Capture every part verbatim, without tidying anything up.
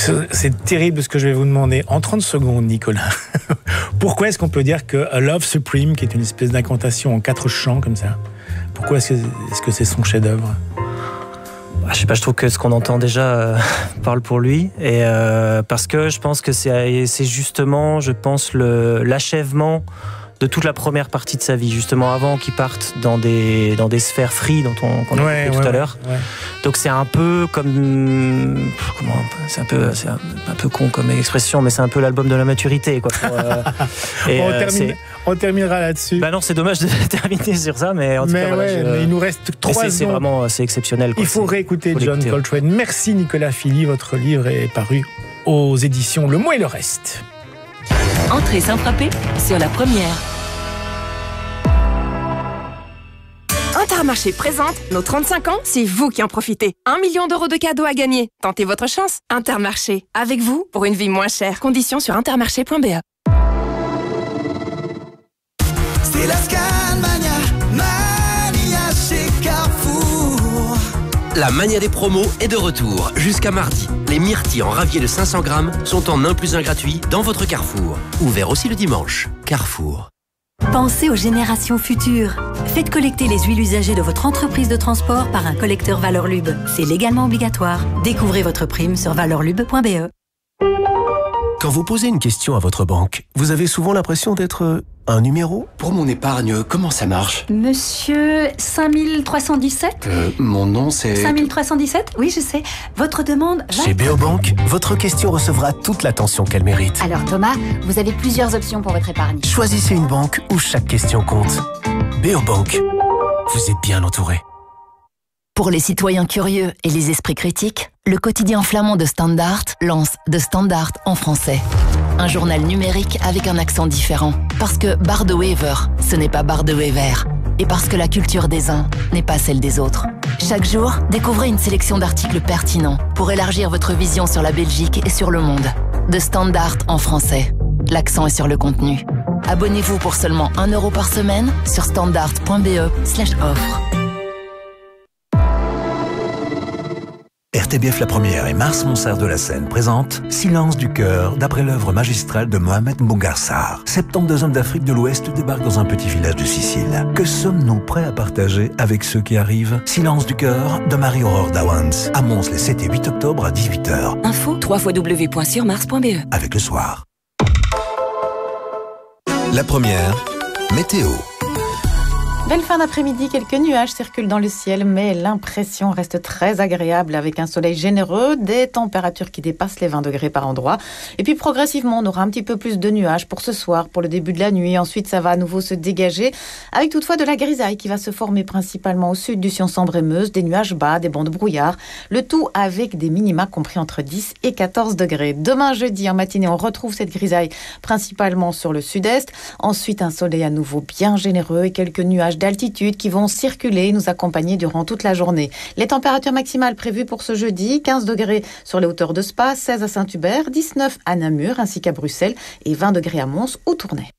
C'est terrible ce que je vais vous demander. En trente secondes, Nicolas, pourquoi est-ce qu'on peut dire que A Love Supreme, qui est une espèce d'incantation en quatre chants comme ça, pourquoi est-ce que est-ce que c'est son chef-d'œuvre ? Je sais pas, je trouve que ce qu'on entend déjà euh, parle pour lui, et euh, parce que je pense que c'est, c'est justement, je pense, le, l'achèvement de toute la première partie de sa vie, justement avant qu'il parte dans des, dans des sphères free dont on, qu'on a ouais, parlé ouais, tout à l'heure. Ouais. Donc c'est un peu comme, comment, c'est un peu, c'est un, un peu con comme expression, mais c'est un peu l'album de la maturité, quoi. Pour, euh, et, on, euh, termine, on terminera là-dessus. Bah non, c'est dommage de terminer sur ça, mais en tout mais cas, voilà, ouais, je, mais il nous reste trois c'est, ans. C'est vraiment, c'est exceptionnel, quoi. Il faut c'est, réécouter faut John Coltrane. Merci Nicolas Philly, votre livre est paru aux éditions Le Mot et le Reste. Entrée sans frapper sur la première. Intermarché présente nos trente-cinq ans, c'est vous qui en profitez. Un million d'euros de cadeaux à gagner. Tentez votre chance. Intermarché, avec vous pour une vie moins chère. Conditions sur intermarché point b e. C'est la Scanmania, Mania chez Carrefour. La mania des promos est de retour jusqu'à mardi. Les myrtilles en ravier de cinq cents grammes sont en un plus un gratuit dans votre Carrefour. Ouvert aussi le dimanche. Carrefour. Pensez aux générations futures. Faites collecter les huiles usagées de votre entreprise de transport par un collecteur Valorlub. C'est légalement obligatoire. Découvrez votre prime sur valorlub point b e. Quand vous posez une question à votre banque, vous avez souvent l'impression d'être un numéro ? Pour mon épargne, comment ça marche ? Monsieur cinq mille trois cent dix-sept ? euh, Mon nom c'est... cinq mille trois cent dix-sept ? Oui, je sais. Votre demande va... Chez Béobank, votre question recevra toute l'attention qu'elle mérite. Alors Thomas, vous avez plusieurs options pour votre épargne. Choisissez une banque où chaque question compte. Béobank, vous êtes bien entouré. Pour les citoyens curieux et les esprits critiques, le quotidien flamand de Standaard lance De Standaard en français. Un journal numérique avec un accent différent. Parce que Bar de Wever, ce n'est pas Bar de Wever. Et parce que la culture des uns n'est pas celle des autres. Chaque jour, découvrez une sélection d'articles pertinents pour élargir votre vision sur la Belgique et sur le monde. De Standaard en français. L'accent est sur le contenu. Abonnez-vous pour seulement un euro par semaine sur standard point b e slash offre. R T B F La Première et Mars Montserrat de la Seine présentent Silence du cœur, d'après l'œuvre magistrale de Mohamed Mbougar-Sarr. soixante-douze hommes d'Afrique de l'Ouest débarquent dans un petit village de Sicile. Que sommes-nous prêts à partager avec ceux qui arrivent ? Silence du cœur de Marie-Aurore Dawans. À Mons les sept et huit octobre à dix-huit heures. Info w w w point sur mars point b e. Avec le soir. La Première, météo. Belle fin d'après-midi, quelques nuages circulent dans le ciel, mais l'impression reste très agréable avec un soleil généreux, des températures qui dépassent les vingt degrés par endroit. Et puis progressivement, on aura un petit peu plus de nuages pour ce soir, pour le début de la nuit. Ensuite, ça va à nouveau se dégager, avec toutefois de la grisaille qui va se former principalement au sud du Sion-Sambre-et-Meuse, des nuages bas, des bancs de brouillard, le tout avec des minima compris entre dix et quatorze degrés. Demain jeudi, en matinée, on retrouve cette grisaille principalement sur le sud-est. Ensuite, un soleil à nouveau bien généreux et quelques nuages d'altitude qui vont circuler et nous accompagner durant toute la journée. Les températures maximales prévues pour ce jeudi, quinze degrés sur les hauteurs de Spa, seize à Saint-Hubert, dix-neuf à Namur ainsi qu'à Bruxelles et vingt degrés à Mons ou Tournai.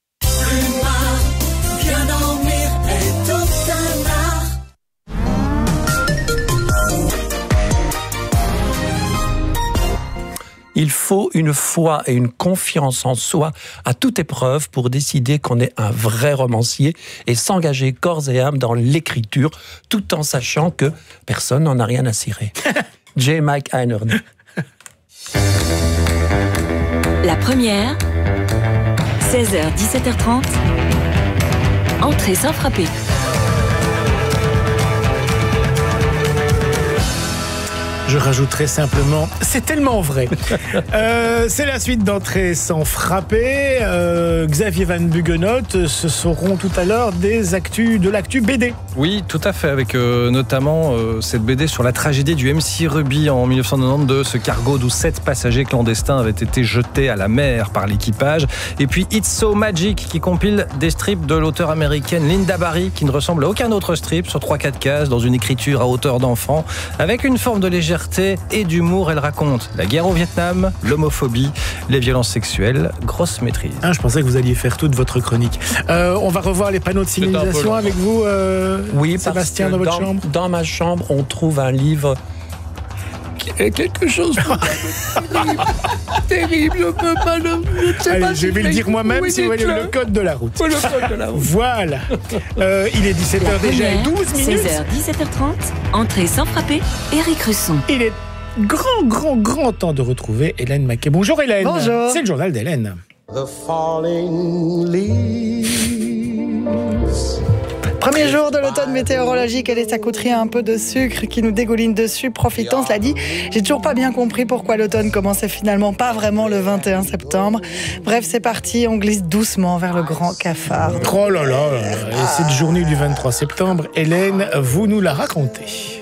Il faut une foi et une confiance en soi à toute épreuve pour décider qu'on est un vrai romancier et s'engager corps et âme dans l'écriture, tout en sachant que personne n'en a rien à cirer. J. Mike Einhorn. La Première, seize heures dix-sept heures trente, entrée sans frapper. Je rajouterai simplement, c'est tellement vrai. euh, c'est la suite d'entrée sans frapper. Euh, Xavier Van Buggenhout, ce seront tout à l'heure des actus de l'actu B D. Oui, tout à fait, avec euh, notamment euh, cette B D sur la tragédie du M C Ruby en dix-neuf cent quatre-vingt-douze, ce cargo d'où sept passagers clandestins avaient été jetés à la mer par l'équipage. Et puis It's So Magic, qui compile des strips de l'auteure américaine Linda Barry, qui ne ressemble à aucun autre strip, sur trois quatre cases, dans une écriture à hauteur d'enfant, avec une forme de légèreté et d'humour. Elle raconte la guerre au Vietnam, l'homophobie, les violences sexuelles, grosse maîtrise. Ah, je pensais que vous alliez faire toute votre chronique. Euh, on va revoir les panneaux de signalisation avec vous, euh, oui, Sébastien, dans votre dans, chambre. Dans ma chambre, on trouve un livre Il y a quelque chose terrible, terrible, je peux pas le... Je, sais Allez, pas je si vais le dire moi-même si vous voulez le code de la route. Le code de la route. Voilà. Euh, il est dix-sept heures déjà et douze minutes. seize heures, dix-sept heures trente, entrée sans frapper, Éric Russon. Il est grand, grand, grand temps de retrouver Hélène Maquet. Bonjour Hélène. Bonjour. C'est le journal d'Hélène. The falling leaves. Premier jour de l'automne météorologique, et ça coûterait un peu de sucre qui nous dégouline dessus. Profitons, cela dit, j'ai toujours pas bien compris pourquoi l'automne commençait finalement pas vraiment le vingt et un septembre. Bref, c'est parti, on glisse doucement vers le grand cafard. Oh là là, et cette journée du vingt-trois septembre, Hélène, vous nous la racontez.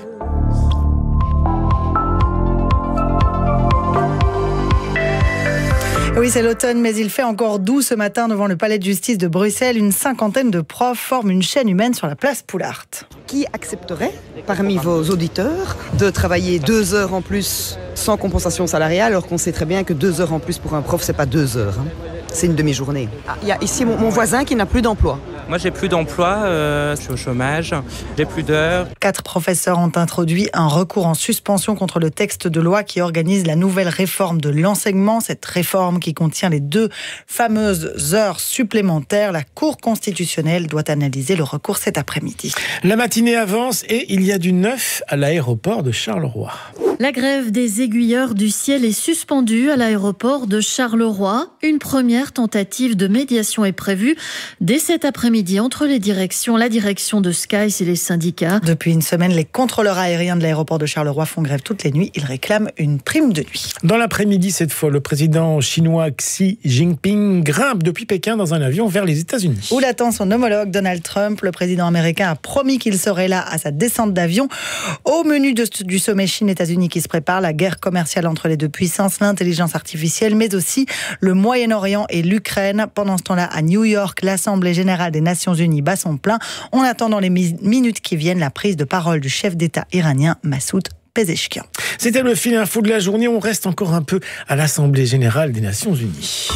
Oui, c'est l'automne, mais il fait encore doux ce matin devant le palais de justice de Bruxelles. Une cinquantaine de profs forment une chaîne humaine sur la place Poulart. Qui accepterait, parmi vos auditeurs, de travailler deux heures en plus sans compensation salariale, alors qu'on sait très bien que deux heures en plus pour un prof, c'est pas deux heures, hein. C'est une demi-journée. Il ah, y a ici mon, mon voisin qui n'a plus d'emploi. Moi, j'ai plus d'emploi, euh, je suis au chômage, j'ai plus d'heures. Quatre professeurs ont introduit un recours en suspension contre le texte de loi qui organise la nouvelle réforme de l'enseignement. Cette réforme qui contient les deux fameuses heures supplémentaires. La Cour constitutionnelle doit analyser le recours cet après-midi. La matinée avance et il y a du neuf à l'aéroport de Charleroi. La grève des aiguilleurs du ciel est suspendue à l'aéroport de Charleroi. Une première tentative de médiation est prévue dès cet après-midi entre les directions, la direction de Sky et les syndicats. Depuis une semaine, les contrôleurs aériens de l'aéroport de Charleroi font grève toutes les nuits. Ils réclament une prime de nuit. Dans l'après-midi, cette fois, le président chinois Xi Jinping grimpe depuis Pékin dans un avion vers les États-Unis. Où l'attend son homologue Donald Trump. Le président américain a promis qu'il serait là à sa descente d'avion. Au menu de, du sommet Chine-États-Unis qui se prépare, la guerre commerciale entre les deux puissances, l'intelligence artificielle, mais aussi le Moyen-Orient et l'Ukraine. Pendant ce temps-là, à New York, l'Assemblée générale des Nations unies bat son plein. On attend dans les mi- minutes qui viennent la prise de parole du chef d'État iranien Massoud Pezeshkian. C'était le fil info de la journée. On reste encore un peu à l'Assemblée générale des Nations unies.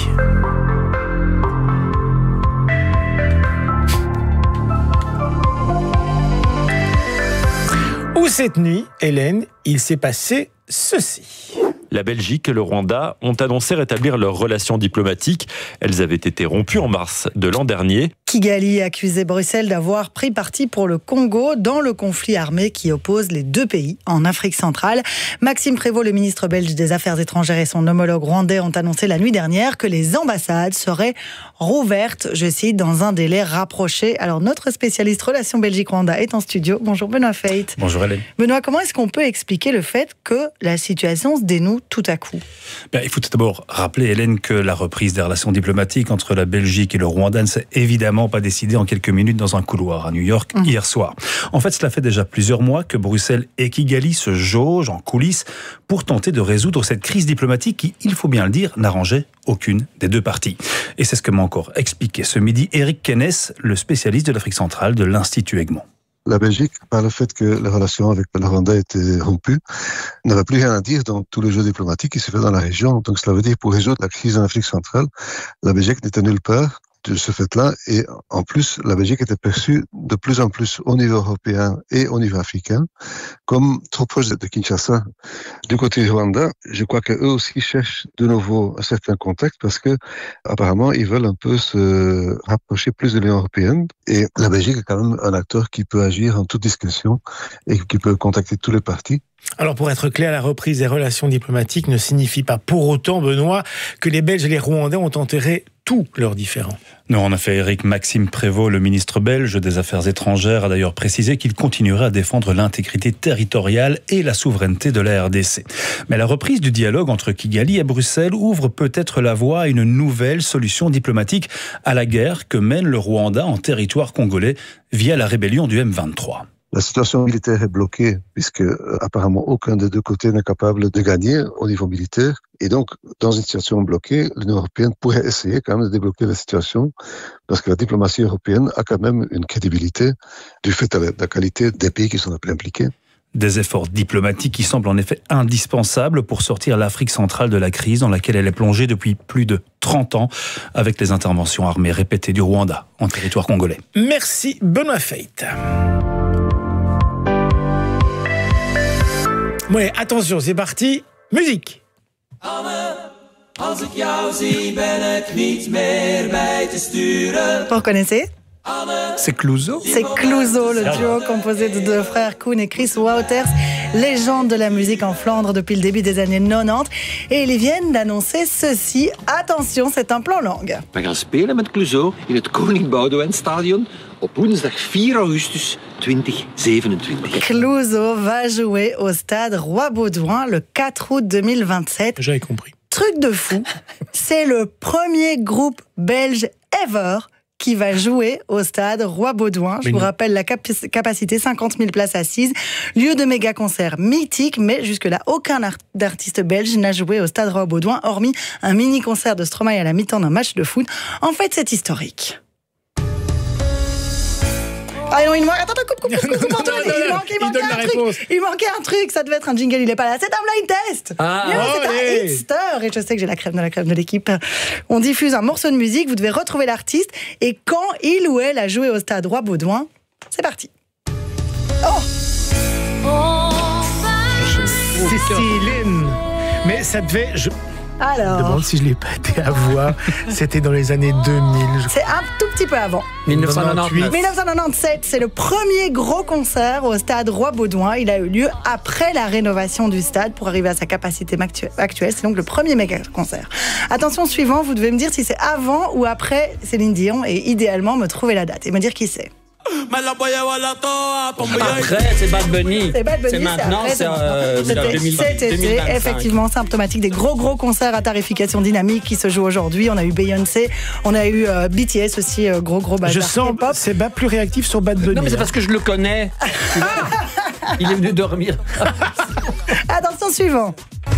Où cette nuit, Hélène, il s'est passé ceci. La Belgique et le Rwanda ont annoncé rétablir leurs relations diplomatiques. Elles avaient été rompues en mars de l'an dernier. Kigali a accusé Bruxelles d'avoir pris parti pour le Congo dans le conflit armé qui oppose les deux pays en Afrique centrale. Maxime Prévost, le ministre belge des Affaires étrangères, et son homologue rwandais ont annoncé la nuit dernière que les ambassades seraient rouvertes, je cite, dans un délai rapproché. Alors notre spécialiste relations Belgique-Rwanda est en studio. Bonjour Benoît Feit. Bonjour Hélène. Benoît, comment est-ce qu'on peut expliquer le fait que la situation se dénoue tout à coup? Bien, il faut tout d'abord rappeler, Hélène, que la reprise des relations diplomatiques entre la Belgique et le Rwanda ne s'est évidemment pas décidée en quelques minutes dans un couloir à New York mmh. hier soir. En fait, cela fait déjà plusieurs mois que Bruxelles et Kigali se jaugent en coulisses pour tenter de résoudre cette crise diplomatique qui, il faut bien le dire, n'arrangeait aucune des deux parties. Et c'est ce que m'a encore expliqué ce midi Eric Kennes, le spécialiste de l'Afrique centrale de l'Institut Egmont. La Belgique, par le fait que les relations avec le Rwanda étaient rompues, n'avait plus rien à dire dans tout le jeu diplomatique qui se fait dans la région. Donc cela veut dire pour résoudre la crise en Afrique centrale, la Belgique n'était nulle part de ce fait-là. Et en plus, la Belgique était perçue de plus en plus au niveau européen et au niveau africain comme trop proche de Kinshasa. Du côté du Rwanda, je crois qu'eux aussi cherchent de nouveau un certain contact parce que apparemment ils veulent un peu se rapprocher plus de l'Union européenne. Et la Belgique est quand même un acteur qui peut agir en toute discrétion et qui peut contacter tous les partis. Alors pour être clair, la reprise des relations diplomatiques ne signifie pas pour autant, Benoît, que les Belges et les Rwandais ont enterré tous leurs différends. Non, en effet, Eric Maxime Prévost, le ministre belge des Affaires étrangères, a d'ailleurs précisé qu'il continuerait à défendre l'intégrité territoriale et la souveraineté de la R D C. Mais la reprise du dialogue entre Kigali et Bruxelles ouvre peut-être la voie à une nouvelle solution diplomatique à la guerre que mène le Rwanda en territoire congolais via la rébellion du M vingt-trois. La situation militaire est bloquée puisque euh, apparemment aucun des deux côtés n'est capable de gagner au niveau militaire. Et donc, dans une situation bloquée, l'Union européenne pourrait essayer quand même de débloquer la situation parce que la diplomatie européenne a quand même une crédibilité du fait de la qualité des pays qui sont impliqués. Des efforts diplomatiques qui semblent en effet indispensables pour sortir l'Afrique centrale de la crise dans laquelle elle est plongée depuis plus de trente ans avec les interventions armées répétées du Rwanda en territoire congolais. Merci Benoît Feit. Ouais, attention, c'est parti. Musique. Als ik jou zie, ben ik niet meer bij te sturen. Vous reconnaissez? C'est Clouseau. C'est Clouseau, le duo composé de deux frères Koen et Chris Wouters, légende de la musique en Flandre depuis le début des années quatre-vingt-dix. Et ils viennent d'annoncer ceci. Attention, c'est un plan langue. We gaan spelen met Clouseau in het Koning Boudewijn Stadion op woensdag vier augustus twintig zevenentwintig. Clouseau va jouer au stade Roi-Baudouin le quatre août deux mille vingt-sept. J'avais compris. Truc de fou, c'est le premier groupe belge ever qui va jouer au stade Roi-Baudouin. Je mais vous non. rappelle la cap- capacité, cinquante mille places assises, lieu de méga concert mythique, mais jusque-là, aucun art- artiste belge n'a joué au stade Roi-Baudouin, hormis un mini-concert de Stromae à la mi-temps d'un match de foot. En fait, c'est historique. Ah non, il manque. Attends, coupe, coupe, coupe, coupe, coupe, coupe, il manque, il manquait un truc. Il manquait un truc. Ça devait être un jingle. Il est pas là. C'est un blind test. Ah, non, oh, c'est un hitster. Et je sais que j'ai la crème de la crème de l'équipe. On diffuse un morceau de musique. Vous devez retrouver l'artiste et quand il ou elle a joué au stade Roi-Baudouin. C'est parti. Oh. Cécile. Mais ça devait. Je... Alors. Je me demande si je l'ai pas été à voir. C'était dans les années deux mille. C'est un tout petit peu avant. dix-neuf cent quatre-vingt-huit. dix-neuf cent quatre-vingt-sept, c'est le premier gros concert au stade Roi-Baudouin. Il a eu lieu après la rénovation du stade pour arriver à sa capacité actuelle. C'est donc le premier méga concert. Attention, suivant, vous devez me dire si c'est avant ou après Céline Dion et idéalement me trouver la date et me dire qui c'est. Après, c'est Bad Bunny. C'est Bad Bunny, c'est maintenant, c'est, c'est, euh, C'était deux mille vingt, cet été, deux mille vingt-cinq. effectivement symptomatique des gros gros concerts à tarification dynamique qui se jouent aujourd'hui. On a eu Beyoncé, on a eu euh, B T S aussi, euh, gros gros bazar. Je sens pop. c'est pas plus réactif sur Bad Bunny. Non, mais c'est parce que je le connais. Il est venu dormir. Attention, suivant.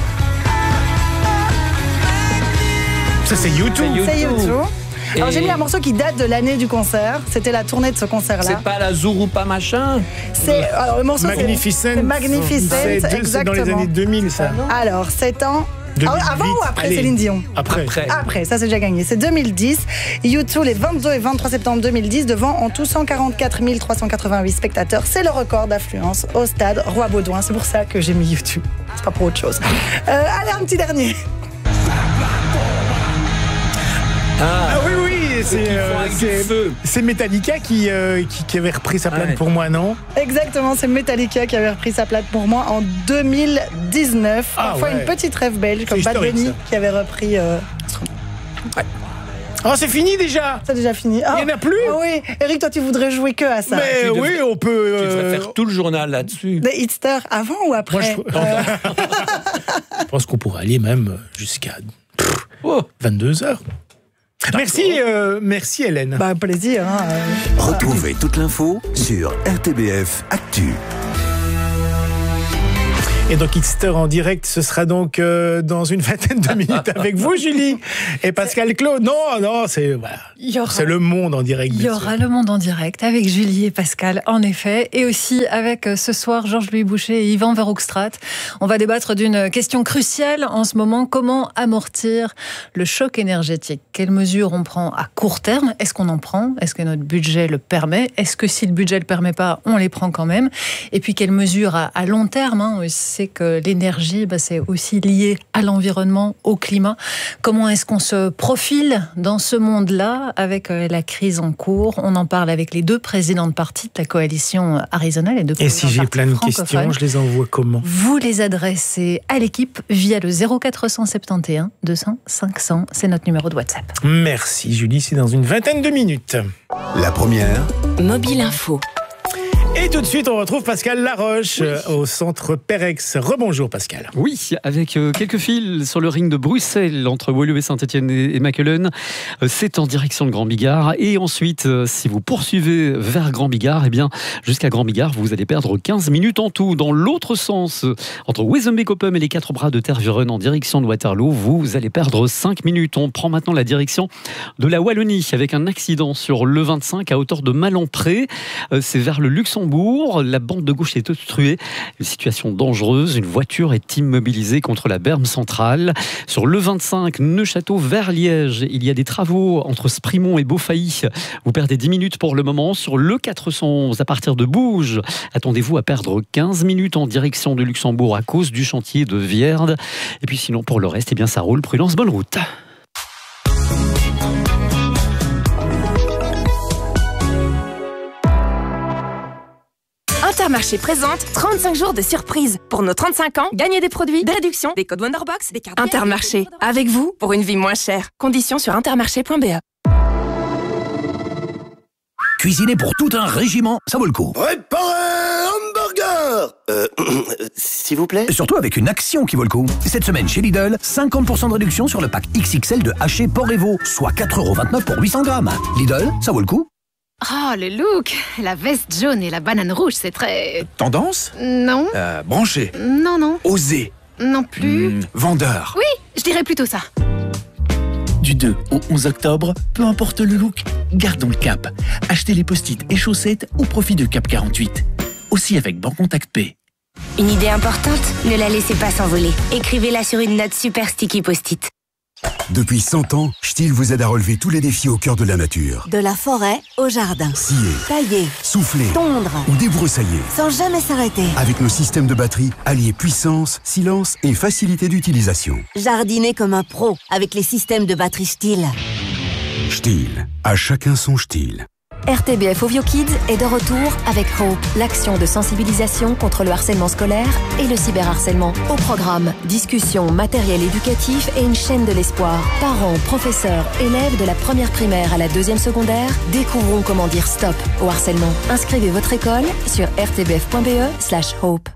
Ça, c'est YouTube. C'est YouTube. Alors j'ai mis un morceau qui date de l'année du concert. C'était la tournée de ce concert-là. C'est pas la Zurupa machin. C'est alors le morceau. Magnificent. C'est Magnificent. C'est, deux, exactement. c'est dans les années deux mille, ça. Alors c'est en. Ah, avant ou après Allez. Céline Dion? Après. Après. Après, ça c'est déjà gagné. C'est deux mille dix. U deux les vingt-deux et vingt-trois septembre deux mille dix devant en tout cent quarante-quatre mille trois cent quatre-vingt-huit spectateurs. C'est le record d'affluence au stade Roi-Baudouin. C'est pour ça que j'ai mis U deux. C'est pas pour autre chose. Euh, allez, un petit dernier. Ah, ah oui, oui, c'est, euh, c'est, c'est Metallica qui, euh, qui, qui avait repris sa place ah ouais. pour moi, non? Exactement, c'est Metallica qui avait repris sa place pour moi en deux mille dix-neuf. Ah, Parfois ouais. une petite rêve belge comme Bad Bunny qui avait repris. Euh... Ouais. Oh, c'est fini déjà. C'est déjà fini. Il n'y oh. en a plus. Oh, oui, Eric, toi tu voudrais jouer que à ça. Mais tu oui, devrais, on peut. Tu devrais euh... faire tout le journal là-dessus. Des hitsters avant ou après? Moi, je... Euh... je pense qu'on pourrait aller même jusqu'à pff, oh. vingt-deux heures. Merci, euh, merci Hélène. Bah, plaisir. Hein. Retrouvez toute l'info sur R T B F Actu. Et donc Hitster en direct, ce sera donc euh, dans une vingtaine de minutes avec vous, Julie et Pascal Claude. Non, non, c'est voilà, aura, c'est le monde en direct. Il y aura le monde en direct avec Julie et Pascal, en effet, et aussi avec ce soir Georges-Louis Boucher et Yvan Verhoekstraat. On va débattre d'une question cruciale en ce moment. Comment amortir le choc énergétique? Quelles mesures on prend à court terme? Est-ce qu'on en prend? Est-ce que notre budget le permet? Est-ce que si le budget le permet pas, on les prend quand même? Et puis quelles mesures à, à long terme, hein, c'est que l'énergie, bah, c'est aussi lié à l'environnement, au climat. Comment est-ce qu'on se profile dans ce monde-là avec euh, la crise en cours? On en parle avec les deux présidents de parti de la coalition Arizona. Les deux Et si j'ai plein de questions, je les envoie comment? Vous les adressez à l'équipe via le zéro quatre cent soixante et onze deux cents cinq cents. C'est notre numéro de WhatsApp. Merci Julie, c'est dans une vingtaine de minutes. La première. Mobile Info. Et tout de suite, on retrouve Pascal Laroche oui. au centre Perex. Rebonjour Pascal. Oui, avec euh, quelques fils sur le ring de Bruxelles entre Woluwe, Saint-Etienne et, et Mechelen. Euh, c'est en direction de Grand Bigard. Et ensuite, euh, si vous poursuivez vers Grand Bigard, eh bien, jusqu'à Grand Bigard, vous allez perdre quinze minutes en tout. Dans l'autre sens, euh, entre Wezenbeek-Oppum et les quatre bras de Tervuren en direction de Waterloo, vous allez perdre cinq minutes. On prend maintenant la direction de la Wallonie avec un accident sur l'E vingt-cinq à hauteur de Malempré. Euh, c'est vers le Luxembourg Luxembourg. La bande de gauche est obstruée. Une situation dangereuse. Une voiture est immobilisée contre la berme centrale. Sur l'E vingt-cinq, Neuchâteau vers Liège, il y a des travaux entre Sprimont et Beaufailly. Vous perdez dix minutes pour le moment. Sur l'E quatre cent onze, à partir de Bouges, attendez-vous à perdre quinze minutes en direction de Luxembourg à cause du chantier de Vierde. Et puis sinon, pour le reste, eh bien, ça roule. Prudence, bonne route. Intermarché présente trente-cinq jours de surprise. Pour nos trente-cinq ans, gagnez des produits, des réductions, des codes Wonderbox, des cartes. Intermarché, avec vous pour une vie moins chère. Conditions sur intermarché point b e. Cuisiner pour tout un régiment, ça vaut le coup. Préparez hamburger Euh, s'il vous plaît. Surtout avec une action qui vaut le coup. Cette semaine chez Lidl, cinquante pour cent de réduction sur le pack X X L de haché porc et veau, soit quatre euros vingt-neuf pour huit cents grammes. Lidl, ça vaut le coup. Oh, le look! La veste jaune et la banane rouge, c'est très... Tendance? Non. Euh, branché? Non, non. Osé? Non plus. Mmh, vendeur? Oui, je dirais plutôt ça. Du deux au onze octobre, peu importe le look, gardons le cap. Achetez les post-it et chaussettes au profit de Cap quarante-huit. Aussi avec Bancontact Pay. Une idée importante? Ne la laissez pas s'envoler. Écrivez-la sur une note super sticky post-it. Depuis cent ans, Stihl vous aide à relever tous les défis au cœur de la nature. De la forêt au jardin. Scier, tailler, souffler, tondre ou débroussailler. Sans jamais s'arrêter. Avec nos systèmes de batterie, alliés puissance, silence et facilité d'utilisation. Jardiner comme un pro avec les systèmes de batterie Stihl. Stihl, à chacun son Stihl. R T B F Ovio Kids est de retour avec Hope, l'action de sensibilisation contre le harcèlement scolaire et le cyberharcèlement. Au programme, discussion, matériel éducatif et une chaîne de l'espoir. Parents, professeurs, élèves de la première primaire à la deuxième secondaire découvrons comment dire stop au harcèlement. Inscrivez votre école sur r t b f point b e slash hope.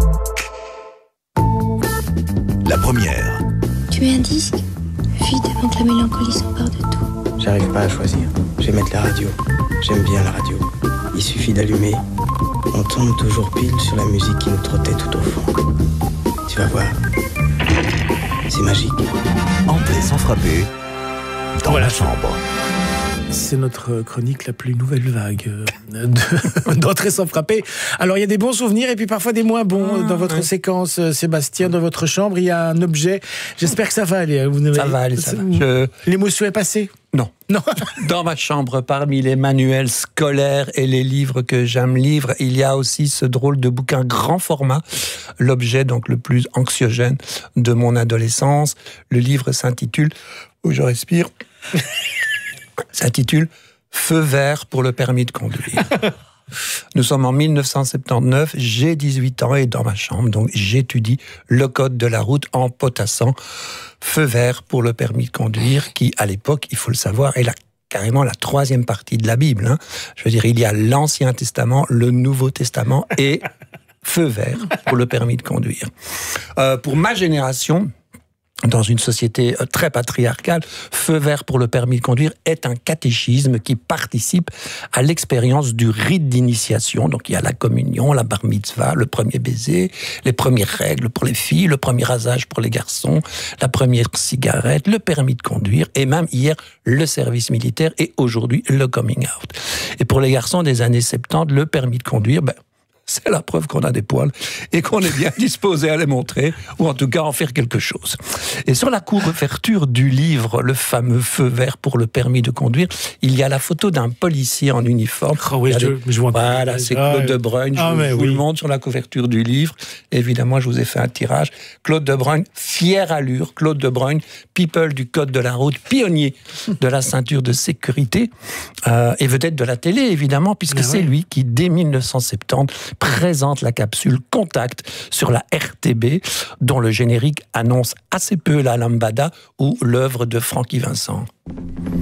La première. Tu es un disque, vide avant que la mélancolie s'empare de tout. J'arrive pas à choisir. Je vais mettre la radio. J'aime bien la radio. Il suffit d'allumer. On tombe toujours pile sur la musique qui nous trottait tout au fond. Tu vas voir. C'est magique. Entrer sans frapper. Dans Voilà. la chambre. C'est notre chronique la plus nouvelle vague euh, de- d'entrée sans frapper. Alors il y a des bons souvenirs et puis parfois des moins bons dans votre séquence, euh, Sébastien. Dans votre chambre, il y a un objet. J'espère que ça va aller. Vous Ça va aller, ça va. Je- L'émotion est passée. Non. Non. Dans ma chambre, parmi les manuels scolaires et les livres que j'aime lire, il y a aussi ce drôle de bouquin grand format, l'objet donc le plus anxiogène de mon adolescence. Le livre s'intitule, où je respire, s'intitule Feu vert pour le permis de conduire. Nous sommes en mille neuf cent soixante-dix-neuf, j'ai dix-huit ans et dans ma chambre, donc j'étudie le code de la route en potassant Feu vert pour le permis de conduire, qui à l'époque, il faut le savoir, est la, carrément la troisième partie de la Bible. Hein. Je veux dire, il y a l'Ancien Testament, le Nouveau Testament et Feu vert pour le permis de conduire. Euh, pour ma génération, dans une société très patriarcale, Feu vert pour le permis de conduire est un catéchisme qui participe à l'expérience du rite d'initiation. Donc il y a la communion, la bar mitzvah, le premier baiser, les premières règles pour les filles, le premier rasage pour les garçons, la première cigarette, le permis de conduire, et même hier, le service militaire, et aujourd'hui, le coming out. Et pour les garçons des années soixante-dix, le permis de conduire, ben, c'est la preuve qu'on a des poils et qu'on est bien disposé à les montrer, ou en tout cas en faire quelque chose. Et sur la couverture du livre, le fameux Feu vert pour le permis de conduire, il y a la photo d'un policier en uniforme. Oh oui, je, je vois voilà, c'est Claude de Bruyne. Ah, je vous, oui. le montre sur la couverture du livre. Évidemment, je vous ai fait un tirage. Claude de Bruyne, fière allure. Claude de Bruyne, people du code de la route, pionnier de la ceinture de sécurité, euh, et vedette de la télé, évidemment, puisque Ah, c'est ouais. lui qui, dès mille neuf cent soixante-dix, présente la capsule Contact sur la R T B, dont le générique annonce assez peu la lambada ou l'œuvre de Francky Vincent.